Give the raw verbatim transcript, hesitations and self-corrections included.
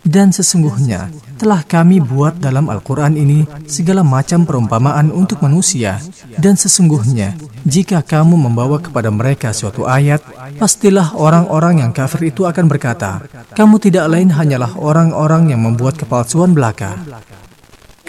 Dan sesungguhnya telah kami buat dalam Al-Quran ini segala macam perumpamaan untuk manusia. Dan sesungguhnya jika kamu membawa kepada mereka suatu ayat, pastilah orang-orang yang kafir itu akan berkata, kamu tidak lain hanyalah orang-orang yang membuat kepalsuan belaka.